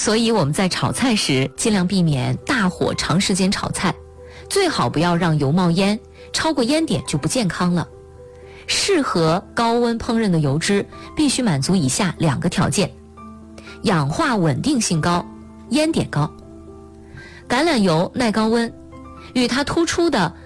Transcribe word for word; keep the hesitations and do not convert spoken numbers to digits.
所以我们在炒菜时尽量避免大火长时间炒菜，最好不要让油冒烟，超过烟点就不健康了。适合高温烹饪的油脂必须满足以下两个条件：氧化稳定性高，烟点高。橄榄油耐高温，与它突出的